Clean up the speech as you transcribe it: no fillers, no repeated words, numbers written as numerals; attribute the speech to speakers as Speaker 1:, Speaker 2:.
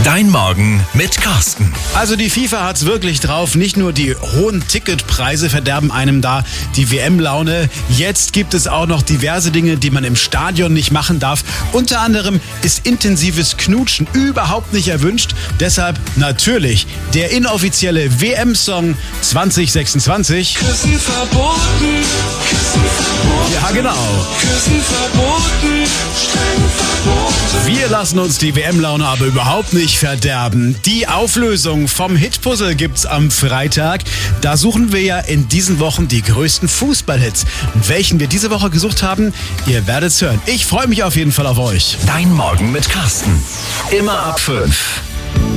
Speaker 1: Dein Morgen mit Carsten.
Speaker 2: Also die FIFA hat's wirklich drauf. Nicht nur die hohen Ticketpreise verderben einem da die WM-Laune. Jetzt gibt es auch noch diverse Dinge, die man im Stadion nicht machen darf. Unter anderem ist intensives Knutschen überhaupt nicht erwünscht. Deshalb natürlich der inoffizielle WM-Song 2026.
Speaker 3: Küssen verboten, Küssen verboten.
Speaker 2: Ja, genau.
Speaker 3: Küssen verboten, streng verboten.
Speaker 2: Wir lassen uns die WM-Laune aber überhaupt nicht verderben. Die Auflösung vom Hitpuzzle gibt's am Freitag. Da suchen wir ja in diesen Wochen die größten Fußballhits. Welchen wir diese Woche gesucht haben, ihr werdet's hören. Ich freue mich auf jeden Fall auf euch.
Speaker 1: Dein Morgen mit Carsten. Immer ab 5.